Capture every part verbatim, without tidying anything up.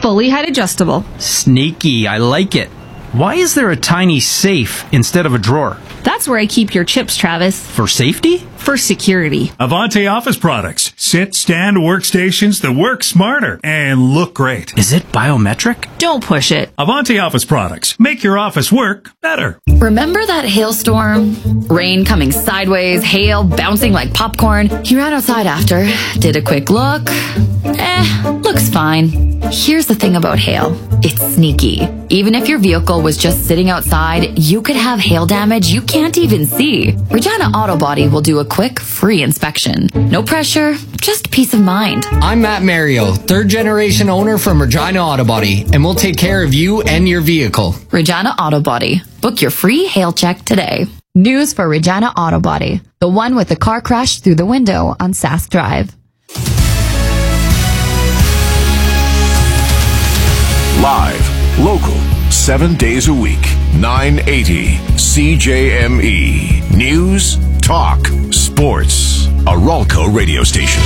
fully height adjustable. Sneaky, I like it. Why is there a tiny safe instead of a drawer? That's where I keep your chips, Travis. For safety? For security. Avante Office products. Sit, stand workstations that work smarter and look great. Is it biometric? Don't push it. Avante Office products. Make your office work better. Remember that hailstorm? Rain coming sideways, hail bouncing like popcorn. He ran outside after, did a quick look. Eh, looks fine. Here's the thing about hail. It's sneaky. Even if your vehicle was just sitting outside, you could have hail damage you can't even see. Regina Auto Body will do a quick, free inspection. No pressure, just peace of mind. I'm Matt Mario, third generation owner from Regina Auto Body, and we'll take care of you and your vehicle. Regina Auto Body. Book your free hail check today. News for Regina Auto Body, the one with the car crash through the window on Sask Drive. Live, local, seven days a week, nine eighty C J M E. News, talk, sports. A Ralco radio station.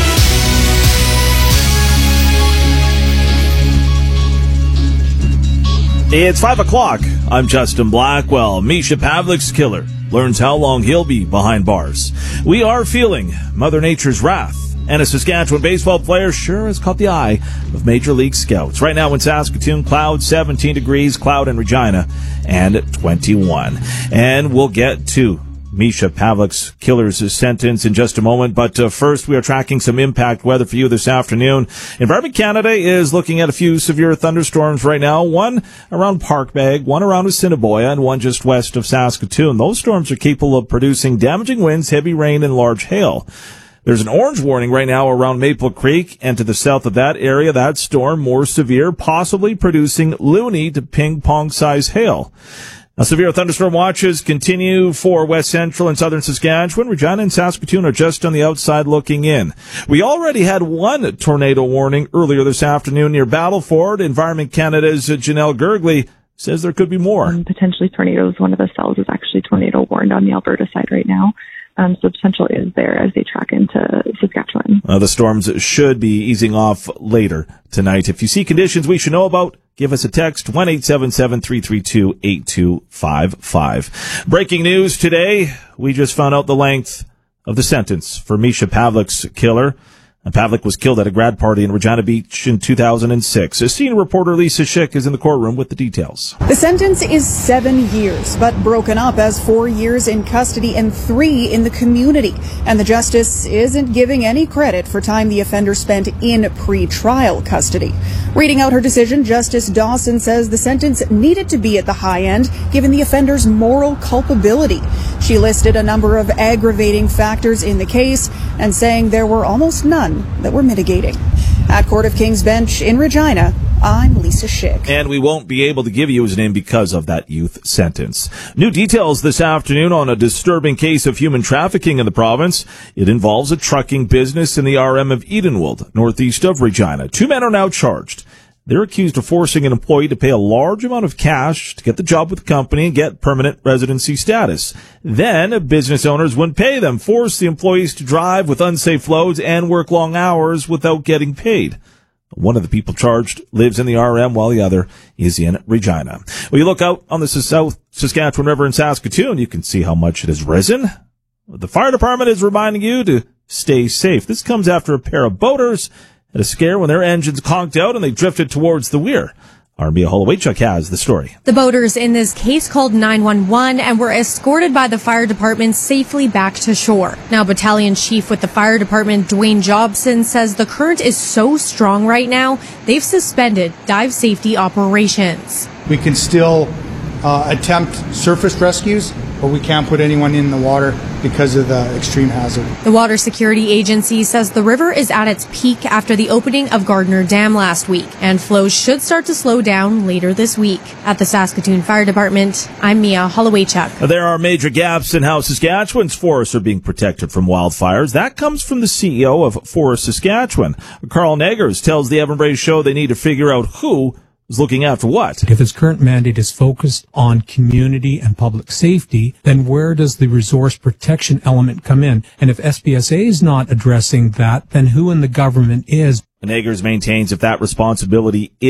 It's five o'clock. I'm Justin Blackwell. Misha Pavlik's killer learns how long he'll be behind bars. We are feeling Mother Nature's wrath. And a Saskatchewan baseball player sure has caught the eye of Major League scouts. Right now in Saskatoon, cloud seventeen degrees, cloud in Regina, and twenty-one. And we'll get to Misha Pavlik's killer's sentence in just a moment. But uh, first, we are tracking some impact weather for you this afternoon. Environment Canada is looking at a few severe thunderstorms right now. One around Parkbag, one around Assiniboia, and one just west of Saskatoon. Those storms are capable of producing damaging winds, heavy rain, and large hail. There's an orange warning right now around Maple Creek, and to the south of that area, that storm more severe, possibly producing loony to ping-pong-size hail. Now, severe thunderstorm watches continue for west central and southern Saskatchewan. Regina and Saskatoon are just on the outside looking in. We already had one tornado warning earlier this afternoon near Battleford. Environment Canada's Janelle Gergley says there could be more. Um, potentially tornadoes. One of the cells is actually tornado warned on the Alberta side right now. Um, so potential is there as they track into Saskatchewan. Uh, the storms should be easing off later tonight. If you see conditions we should know about, give us a text, one eight seven seven, three three two, eight two five five. Breaking news today, we just found out the length of the sentence for Misha Pavlik's killer. Pavlik was killed at a grad party in Regina Beach in two thousand six. A senior reporter Lisa Schick is in the courtroom with the details. The sentence is seven years, but broken up as four years in custody and three in the community. And the justice isn't giving any credit for time the offender spent in pre-trial custody. Reading out her decision, Justice Dawson says the sentence needed to be at the high end, given the offender's moral culpability. She listed a number of aggravating factors in the case and saying there were almost none that were mitigating. At Court of King's Bench in Regina, I'm Lisa Schick. And we won't be able to give you his name because of that youth sentence. New details this afternoon on a disturbing case of human trafficking in the province. It involves a trucking business in the R M of Edenwold, northeast of Regina. Two men are now charged. They're accused of forcing an employee to pay a large amount of cash to get the job with the company and get permanent residency status. Then, business owners wouldn't pay them, force the employees to drive with unsafe loads and work long hours without getting paid. One of the people charged lives in the R M while the other is in Regina. When you look out on the South Saskatchewan River in Saskatoon, you can see how much it has risen. The fire department is reminding you to stay safe. This comes after a pair of boaters had a scare when their engines conked out and they drifted towards the weir. Armia Holowaychuk has the story. The boaters in this case called nine one one and were escorted by the fire department safely back to shore. Now, Battalion Chief with the fire department, Dwayne Jobson, says the current is so strong right now, they've suspended dive safety operations. We can still uh, attempt surface rescues, but we can't put anyone in the water because of the extreme hazard. The Water Security Agency says the river is at its peak after the opening of Gardner Dam last week, and flows should start to slow down later this week. At the Saskatoon Fire Department, I'm Mia Holowaychuk. There are major gaps in how Saskatchewan's forests are being protected from wildfires. That comes from the C E O of Forest Saskatchewan. Carl Neggers tells the Evan Bray Show they need to figure out who is looking after what. If its current mandate is focused on community and public safety, then where does the resource protection element come in? And if S P S A is not addressing that, then who in the government is? Neggers maintains if that responsibility isn't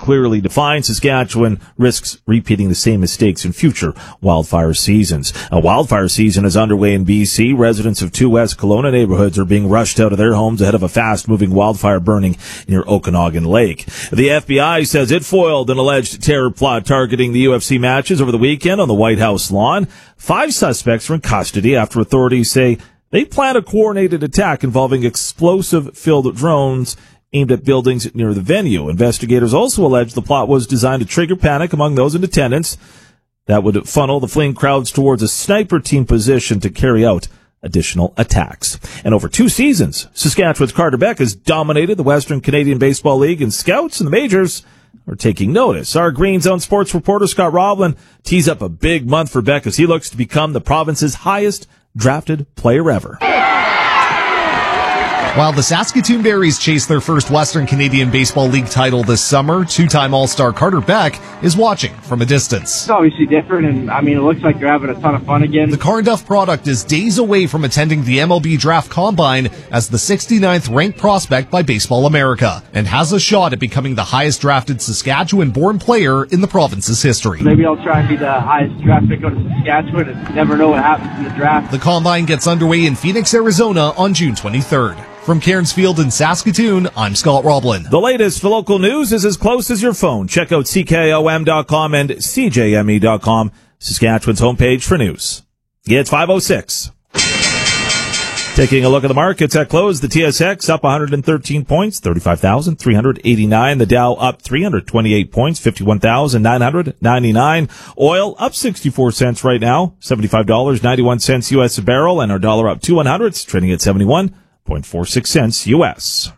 clearly defined, Saskatchewan risks repeating the same mistakes in future wildfire seasons. A wildfire season is underway in B C. Residents of two West Kelowna neighborhoods are being rushed out of their homes ahead of a fast-moving wildfire burning near Okanagan Lake. The F B I says it foiled an alleged terror plot targeting the U F C matches over the weekend on the White House lawn. Five suspects are in custody after authorities say they plan a coordinated attack involving explosive-filled drones aimed at buildings near the venue. Investigators also allege the plot was designed to trigger panic among those in attendance that would funnel the fleeing crowds towards a sniper team position to carry out additional attacks. And over two seasons, Saskatchewan's Carter Beck has dominated the Western Canadian Baseball League, and scouts in the majors are taking notice. Our Green Zone sports reporter Scott Roblin tees up a big month for Beck as he looks to become the province's highest drafted player ever. While the Saskatoon Berries chase their first Western Canadian Baseball League title this summer, two-time All-Star Carter Beck is watching from a distance. It's obviously different, and I mean, it looks like they're having a ton of fun again. The Carnduff product is days away from attending the M L B Draft Combine as the sixty-ninth ranked prospect by Baseball America, and has a shot at becoming the highest drafted Saskatchewan-born player in the province's history. Maybe I'll try and be the highest draft pick out of Saskatchewan, and never know what happens in the draft. The Combine gets underway in Phoenix, Arizona on June twenty-third. From Cairnsfield in Saskatoon, I'm Scott Roblin. The latest for local news is as close as your phone. Check out C K O M dot com and C J M E dot com, Saskatchewan's homepage for news. Yeah, it's five oh six. Taking a look at the markets at close, the T S X up one hundred thirteen points, thirty-five thousand three hundred eighty-nine. The Dow up three hundred twenty-eight points, fifty-one thousand nine hundred ninety-nine. Oil up sixty-four cents right now, seventy-five dollars and ninety-one cents U S a barrel, and our dollar up two one hundredths, trading at seventy-one point four six cents U S.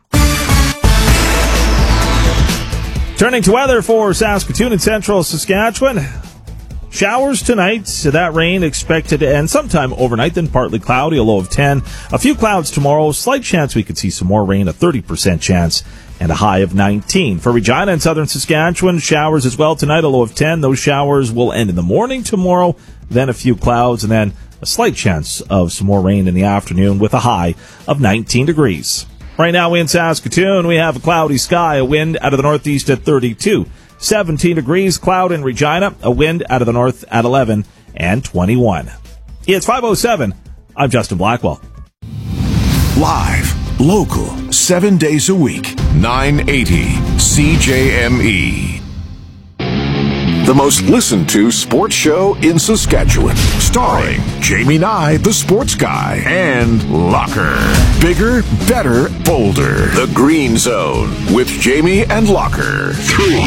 Turning to weather for Saskatoon and central Saskatchewan. Showers tonight, so that rain expected to end sometime overnight, then partly cloudy, a low of ten. A few clouds tomorrow, slight chance we could see some more rain, a thirty percent chance, and a high of nineteen. For Regina and southern Saskatchewan, showers as well tonight, a low of ten. Those showers will end in the morning tomorrow, then a few clouds, and then a slight chance of some more rain in the afternoon with a high of nineteen degrees. Right now in Saskatoon, we have a cloudy sky, a wind out of the northeast at thirty-two. seventeen degrees, cloud in Regina, a wind out of the north at eleven and twenty-one. It's five oh seven. I'm Justin Blackwell. Live, local, seven days a week, nine eighty C J M E. The most listened to sports show in Saskatchewan. Starring Jamie Nye, the sports guy, and Locker. Bigger, better, bolder. The Green Zone with Jamie and Locker. Three,